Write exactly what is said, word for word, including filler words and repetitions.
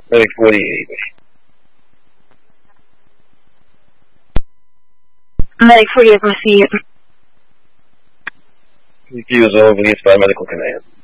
Medic forty-eight. Medic forty-eight, received. Refusal released by medical command.